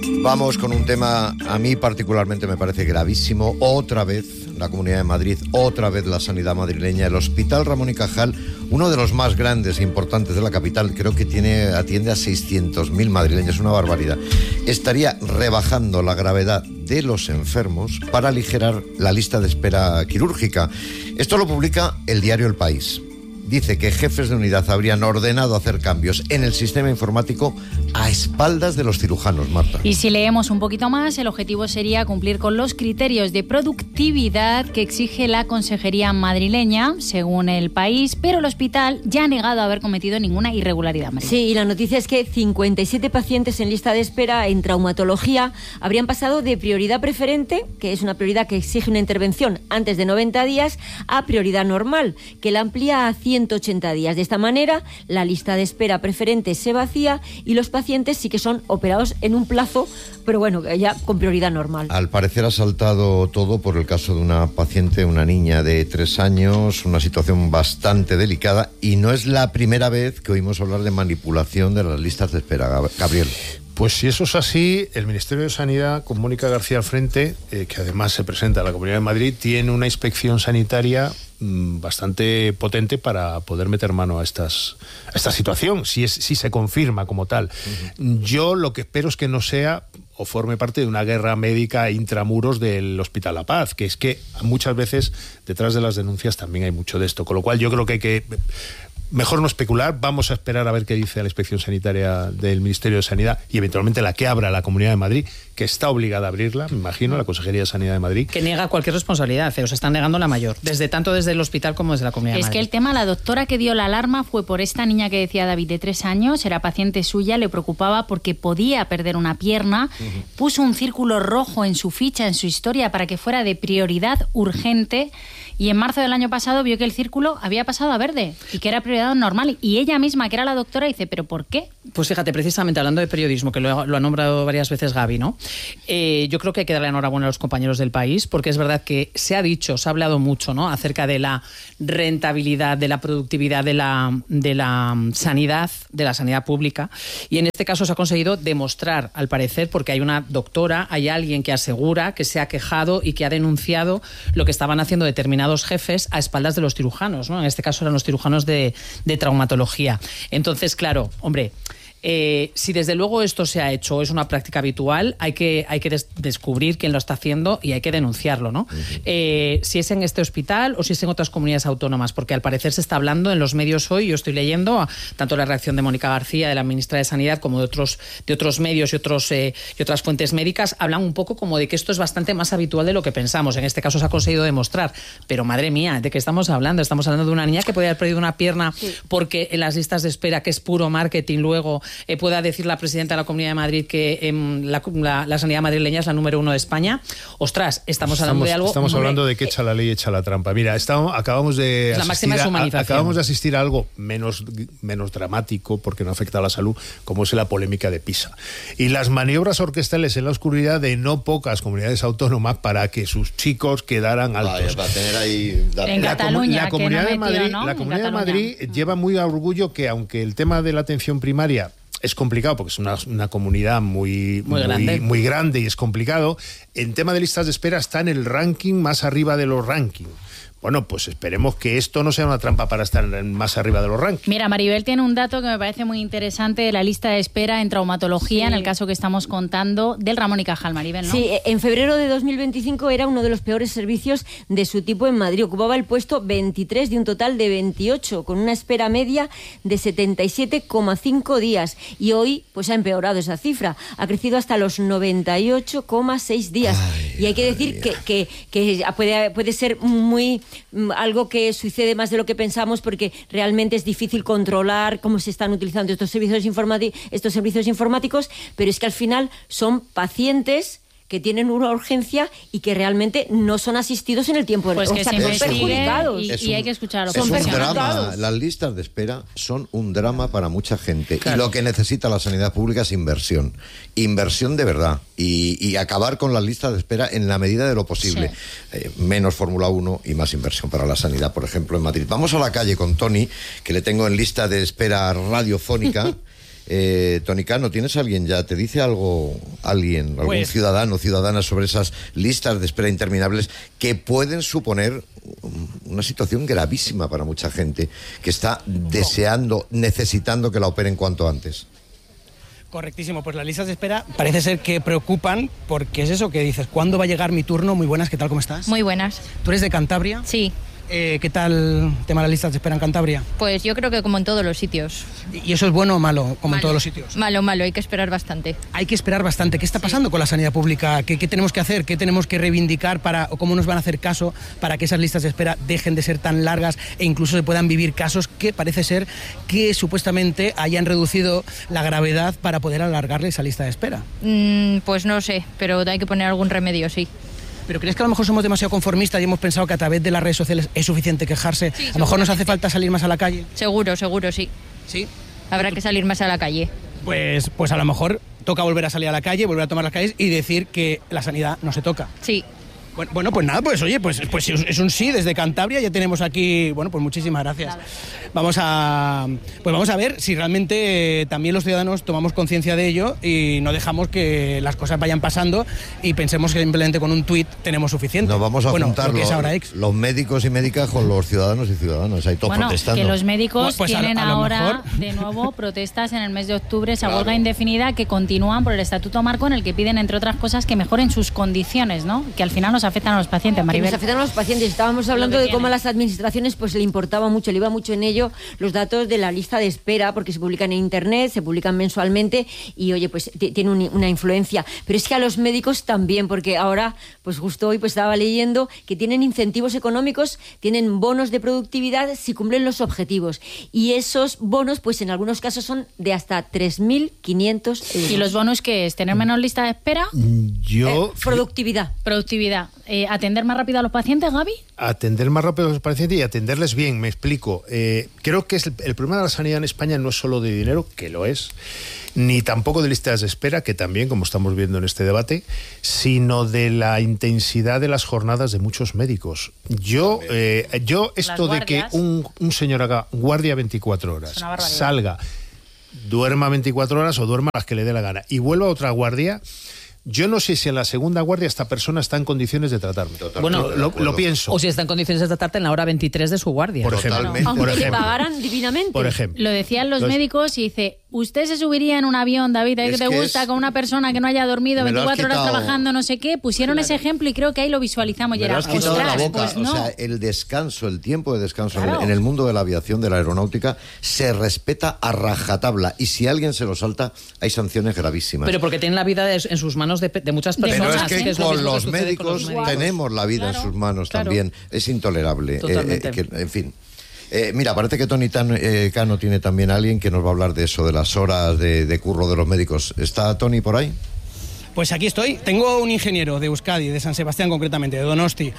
Vamos con un tema, a mí particularmente me parece gravísimo. Otra vez la Comunidad de Madrid, otra vez la sanidad madrileña. El Hospital Ramón y Cajal, uno de los más grandes e importantes de la capital, creo que atiende a 600.000 madrileños, una barbaridad. Estaría rebajando la gravedad de los enfermos para aligerar la lista de espera quirúrgica. Esto lo publica el diario El País. Dice que jefes de unidad habrían ordenado hacer cambios en el sistema informático a espaldas de los cirujanos, Marta. Y si leemos un poquito más, el objetivo sería cumplir con los criterios de productividad que exige la Consejería madrileña, según El País, pero el hospital ya ha negado haber cometido ninguna irregularidad. María. Sí, y la noticia es que 57 pacientes en lista de espera en traumatología habrían pasado de prioridad preferente, que es una prioridad que exige una intervención antes de 90 días, a prioridad normal, que la amplía a 180 días. De esta manera, la lista de espera preferente se vacía y los pacientes sí que son operados en un plazo, pero bueno, ya con prioridad normal. Al parecer ha saltado todo por el caso de una paciente, una niña de 3 años, una situación bastante delicada, y no es la primera vez que oímos hablar de manipulación de las listas de espera, Gabriel. Pues si eso es así, el Ministerio de Sanidad, con Mónica García al frente, que además se presenta a la Comunidad de Madrid, tiene una inspección sanitaria bastante potente para poder meter mano a esta situación, si se confirma como tal. Yo lo que espero es que no sea o forme parte de una guerra médica intramuros del Hospital La Paz, que es que muchas veces detrás de las denuncias también hay mucho de esto, con lo cual yo creo que hay que... Mejor no especular, vamos a esperar a ver qué dice la Inspección Sanitaria del Ministerio de Sanidad y eventualmente la que abra la Comunidad de Madrid, que está obligada a abrirla, me imagino, la Consejería de Sanidad de Madrid. Que niega cualquier responsabilidad, o se están negando la mayor, tanto desde el hospital como desde la Comunidad de Madrid. Es que el tema, la doctora que dio la alarma fue por esta niña que decía David, de 3 años, era paciente suya, le preocupaba porque podía perder una pierna, puso un círculo rojo en su ficha, en su historia, para que fuera de prioridad urgente, y en marzo del año pasado vio que el círculo había pasado a verde y que era prioridad normal, y ella misma, que era la doctora, dice, ¿pero por qué? Pues fíjate, precisamente hablando de periodismo, que lo ha nombrado varias veces Gaby, ¿no? Yo creo que hay que darle enhorabuena a los compañeros del País, porque es verdad que se ha hablado mucho, ¿no?, acerca de la rentabilidad, de la productividad de la sanidad pública, y en este caso se ha conseguido demostrar, al parecer, porque hay una doctora, hay alguien que asegura que se ha quejado y que ha denunciado lo que estaban haciendo determinados jefes a espaldas de los cirujanos, ¿no? En este caso eran los cirujanos de traumatología. Entonces, claro, hombre, si desde luego esto se ha hecho, es una práctica habitual, hay que descubrir quién lo está haciendo y hay que denunciarlo, ¿no? Si es en este hospital o si es en otras comunidades autónomas, porque al parecer se está hablando en los medios hoy, yo estoy leyendo tanto la reacción de Mónica García, de la ministra de Sanidad, como de otros medios y otras fuentes médicas, hablan un poco como de que esto es bastante más habitual de lo que pensamos. En este caso se ha conseguido demostrar, pero madre mía, ¿de qué estamos hablando? Estamos hablando de una niña que podía haber perdido una pierna porque en las listas de espera, que es puro marketing, luego pueda decir la presidenta de la Comunidad de Madrid que la sanidad madrileña es la número 1 de España. Ostras, estamos hablando de algo... Estamos hablando de que echa la ley, echa la trampa. Mira, acabamos de asistir a algo menos dramático, porque no afecta a la salud, como es la polémica de Pisa. Y las maniobras orquestales en la oscuridad de no pocas comunidades autónomas para que sus chicos quedaran altos. Para tener ahí... En Cataluña, la Comunidad de Madrid, ¿no? La Comunidad de Madrid lleva muy a orgullo que, aunque el tema de la atención primaria es complicado porque es una comunidad muy grande y es complicado, en tema de listas de espera está en el ranking más arriba de los rankings. Bueno, pues esperemos que esto no sea una trampa para estar más arriba de los rankings. Mira, Maribel tiene un dato que me parece muy interesante de la lista de espera en traumatología, en el caso que estamos contando del Ramón y Cajal, Maribel, ¿no? Sí, en febrero de 2025 era uno de los peores servicios de su tipo en Madrid. Ocupaba el puesto 23 de un total de 28, con una espera media de 77,5 días. Y hoy pues ha empeorado esa cifra. Ha crecido hasta los 98,6 días. Y hay que decir que puede ser algo que sucede más de lo que pensamos, porque realmente es difícil controlar cómo se están utilizando estos servicios informáticos, pero es que al final son pacientes que tienen una urgencia y que realmente no son asistidos en el tiempo. Pues que se investiguen y hay que escuchar a los profesionales. Es un drama. Las listas de espera son un drama para mucha gente. Claro. Y lo que necesita la sanidad pública es inversión. Inversión de verdad. Y acabar con las listas de espera en la medida de lo posible. Sí. Menos Fórmula 1 y más inversión para la sanidad, por ejemplo, en Madrid. Vamos a la calle con Tony, que le tengo en lista de espera radiofónica. Tony Cano, ¿tienes alguien ya? ¿Te dice algo alguien, algún ciudadano o ciudadana sobre esas listas de espera interminables que pueden suponer una situación gravísima para mucha gente que está deseando, necesitando que la operen cuanto antes? Correctísimo, pues las listas de espera parece ser que preocupan porque es eso que dices, ¿cuándo va a llegar mi turno? Muy buenas, ¿qué tal, cómo estás? Muy buenas. ¿Tú eres de Cantabria? Sí. ¿Qué tal el tema de las listas de espera en Cantabria? Pues yo creo que como en todos los sitios. ¿Y eso es bueno o malo, como en todos los sitios? Malo, hay que esperar bastante. Hay que esperar bastante. ¿Qué está pasando con la sanidad pública? ¿Qué tenemos que hacer? ¿Qué tenemos que reivindicar o cómo nos van a hacer caso para que esas listas de espera dejen de ser tan largas e incluso se puedan vivir casos que parece ser que supuestamente hayan reducido la gravedad para poder alargarle esa lista de espera? Pues no sé, pero hay que poner algún remedio, sí. ¿Pero crees que a lo mejor somos demasiado conformistas y hemos pensado que a través de las redes sociales es suficiente quejarse? Sí, a lo mejor nos hace falta salir más a la calle. Seguro, sí. ¿Sí? Habrá que salir más a la calle. Pues a lo mejor toca volver a salir a la calle, volver a tomar las calles y decir que la sanidad no se toca. Sí. Bueno, pues nada, pues oye, pues es un sí desde Cantabria, ya tenemos aquí, bueno, pues muchísimas gracias. Vamos a ver si realmente también los ciudadanos tomamos conciencia de ello y no dejamos que las cosas vayan pasando y pensemos que simplemente con un tuit tenemos suficiente. Nos vamos a juntar los médicos y médicas con los ciudadanos y ciudadanas, ahí todos protestando. Que los médicos pues tienen ahora de nuevo protestas en el mes de octubre, esa huelga indefinida que continúan por el Estatuto Marco en el que piden, entre otras cosas, que mejoren sus condiciones, ¿no? Que al final nos afectan a los pacientes, Maribel. Que nos afectan a los pacientes. Estábamos hablando de cómo a las administraciones pues le importaba mucho, le iba mucho en ello los datos de la lista de espera, porque se publican en internet, se publican mensualmente y oye, pues tiene una influencia. Pero es que a los médicos también, porque ahora, pues justo hoy pues estaba leyendo que tienen incentivos económicos, tienen bonos de productividad si cumplen los objetivos. Y esos bonos, pues en algunos casos son de hasta 3.500 euros. ¿Y los bonos qué es? ¿Tener menos lista de espera? Productividad. ¿Atender más rápido a los pacientes, Gaby? Atender más rápido a los pacientes y atenderles bien, me explico. Creo que el problema de la sanidad en España no es solo de dinero, que lo es, ni tampoco de listas de espera, que también, como estamos viendo en este debate, sino de la intensidad de las jornadas de muchos médicos. Yo esto de que un señor haga guardia 24 horas, salga, duerma 24 horas o duerma las que le dé la gana y vuelva a otra guardia. Yo no sé si en la segunda guardia esta persona está en condiciones de tratarme. Bueno, lo pienso. O si está en condiciones de tratarte en la hora 23 de su guardia. Por ejemplo. Aunque le pagaran divinamente. Por ejemplo. Lo decían los médicos y dice, ¿usted se subiría en un avión, David, que te gusta, con una persona que no haya dormido 24 horas trabajando, no sé qué? Pusieron ese ejemplo y creo que ahí lo visualizamos. Me lo has quitado de la boca. Pues no. O sea, el descanso, el tiempo de descanso en el mundo de la aviación, de la aeronáutica, se respeta a rajatabla. Y si alguien se lo salta, hay sanciones gravísimas. Pero porque tienen la vida en sus manos de muchas personas. Pero es que con los médicos tenemos la vida en sus manos también. Es intolerable. En fin. Mira, parece que Tony Cano tiene también a alguien que nos va a hablar de eso, de las horas de curro de los médicos. ¿Está Tony por ahí? Pues aquí estoy. Tengo un ingeniero de Euskadi, de San Sebastián concretamente, de Donosti.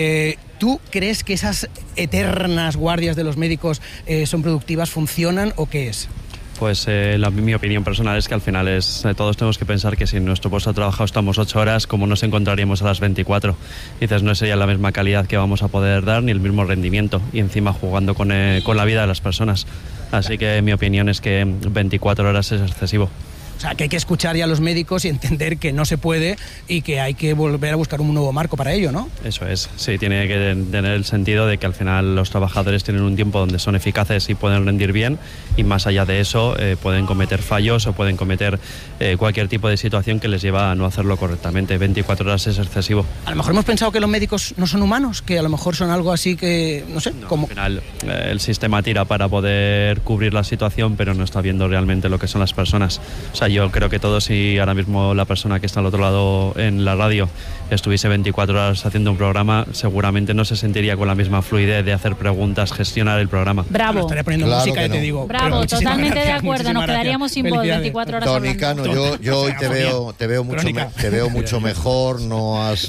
¿Tú crees que esas eternas guardias de los médicos son productivas, funcionan o qué es? Pues mi opinión personal es que al final todos tenemos que pensar que si en nuestro puesto de trabajo estamos 8 horas, ¿cómo nos encontraríamos a las 24? Dices, no sería la misma calidad que vamos a poder dar ni el mismo rendimiento y encima jugando con la vida de las personas. Así que mi opinión es que 24 horas es excesivo. O sea, que hay que escuchar ya a los médicos y entender que no se puede y que hay que volver a buscar un nuevo marco para ello, ¿no? Eso es, sí, tiene que tener el sentido de que al final los trabajadores tienen un tiempo donde son eficaces y pueden rendir bien y más allá de eso pueden cometer fallos o pueden cometer cualquier tipo de situación que les lleva a no hacerlo correctamente. 24 horas es excesivo. A lo mejor hemos pensado que los médicos no son humanos, que a lo mejor son algo así que, no sé, como... Al final el sistema tira para poder cubrir la situación, pero no está viendo realmente lo que son las personas. O sea, yo creo que todos, si ahora mismo la persona que está al otro lado en la radio estuviese 24 horas haciendo un programa, seguramente no se sentiría con la misma fluidez de hacer preguntas, gestionar el programa. Bravo. Estaría poniendo música y te digo. Bravo, totalmente de acuerdo. Nos quedaríamos sin voz 24 horas Tony Cano, yo hoy te veo mucho mejor, no has...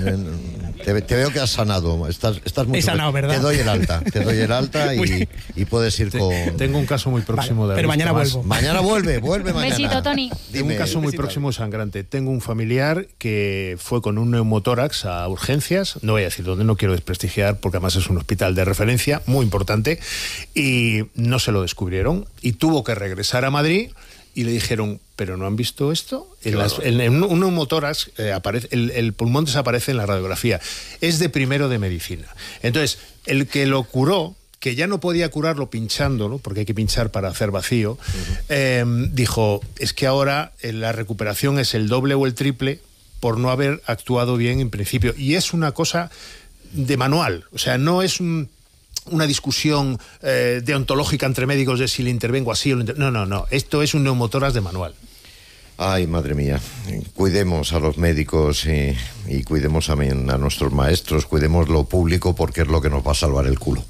Te veo que has sanado. Estás mucho. He sanado, ¿verdad? Te doy el alta y puedes ir con... Tengo un caso muy próximo de... Pero mañana vuelvo. Mañana vuelve mañana. Besito, Tony. Tengo un caso muy próximo sangrante. Tengo un familiar que fue con un neumotórax a urgencias, no voy a decir dónde, no quiero desprestigiar, porque además es un hospital de referencia muy importante, y no se lo descubrieron, y tuvo que regresar a Madrid y le dijeron, ¿pero no han visto esto? En un neumotórax aparece, el pulmón desaparece en la radiografía. Es de primero de medicina. Entonces, el que lo curó, que ya no podía curarlo pinchándolo, porque hay que pinchar para hacer vacío, dijo, es que ahora la recuperación es el doble o el triple por no haber actuado bien en principio. Y es una cosa de manual, o sea, no es una discusión deontológica entre médicos de si le intervengo así o no, esto es un neumotórax de manual. Ay, madre mía, cuidemos a los médicos y cuidemos también a nuestros maestros, cuidemos lo público porque es lo que nos va a salvar el culo.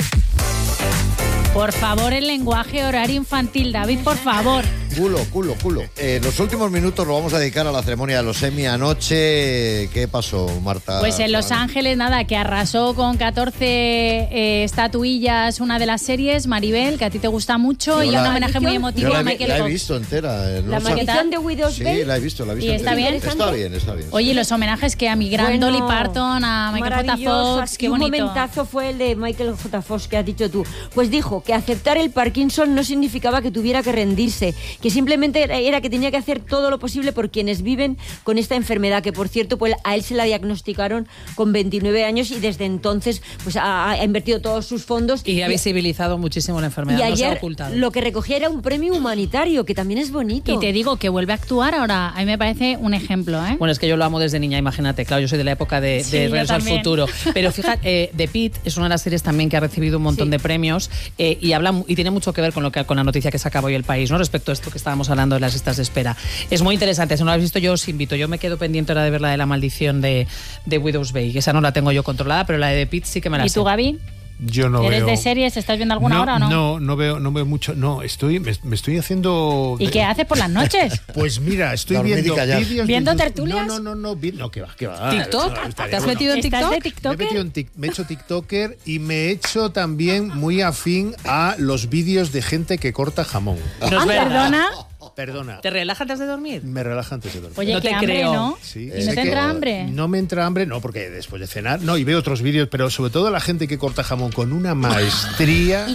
Por favor, el lenguaje horario infantil, David, por favor. Culo. Los últimos minutos lo vamos a dedicar a la ceremonia de los Emmy anoche. ¿Qué pasó, Marta? Pues en Los Ángeles, nada, que arrasó con 14 estatuillas una de las series, Maribel, que a ti te gusta mucho, y un homenaje muy emotivo a Michael Fox. La he visto entera. ¿La maldición de Widow's Bane? Sí, la he visto. ¿Y está bien? Está bien. Oye, los homenajes que a mi gran Dolly Parton, a Michael J. Fox, qué bonito. Un momentazo fue el de Michael J. Fox que has dicho tú. Pues dijo que aceptar el Parkinson no significaba que tuviera que rendirse, que simplemente era que tenía que hacer todo lo posible por quienes viven con esta enfermedad, que por cierto, pues a él se la diagnosticaron con 29 años y desde entonces pues ha invertido todos sus fondos. Y ha visibilizado muchísimo la enfermedad, y no se ha ayer ocultado. Lo que recogía era un premio humanitario, que también es bonito. Y te digo que vuelve a actuar ahora, a mí me parece un ejemplo, ¿eh? Bueno, es que yo lo amo desde niña, imagínate, claro, yo soy de la época de Regreso al Futuro. Pero fíjate, The Pitt es una de las series también que ha recibido un montón de premios y tiene mucho que ver con la noticia que sacaba hoy El País, ¿no? Respecto a esto que estábamos hablando de las listas de espera. Es muy interesante, si no lo habéis visto yo os invito. Yo me quedo pendiente ahora de ver la de la maldición de Widow's Bane, que esa no la tengo yo controlada, pero la de The Pitt sí que me la sé. ¿Y tú, Gaby? Yo no ¿Eres veo... de series? ¿Estás viendo alguna hora o no? No veo mucho. No, me estoy haciendo... ¿Y qué haces por las noches? Pues mira, estoy viendo vídeos... ¿Viendo tertulias? No, que va. ¿TikTok? ¿Te has metido en TikTok? ¿Estás de tiktoker? Me he hecho tiktoker y me he hecho también muy afín a los vídeos de gente que corta jamón. Perdona. ¿Te relajas antes de dormir? Me relaja antes de dormir. Oye, no qué te hambre, creo. ¿no? Sí, ¿Y no te entra hambre? No me entra hambre, no, porque después de cenar... No, y veo otros vídeos, pero sobre todo la gente que corta jamón con una maestría...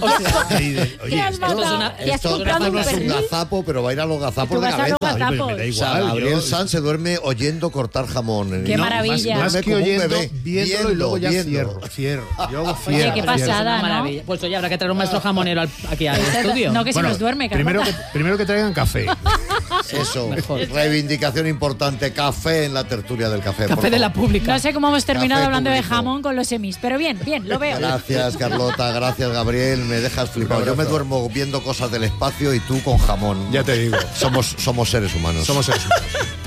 Esto no es un gazapo, pero va a ir a los gazapos de cabeza. Me da igual. Gabriel Sanz se duerme oyendo cortar jamón. ¡Qué maravilla! Más que oyendo, viéndolo y luego ya cierro. Yo hago cierre. Oye, qué pasada, ¿no? Maravilla. Pues oye, habrá que traer un maestro jamonero aquí al estudio. No, que se nos duerme, primero que traigan café. Eso, reivindicación importante, café en la tertulia del café. Café de la pública. No sé cómo hemos terminado Café hablando público. de jamón con los semis, pero bien, lo veo. Gracias, Carlota, gracias, Gabriel, me dejas flipado. Yo me duermo viendo cosas del espacio y tú con jamón. Ya te digo. Somos seres humanos. Somos seres humanos.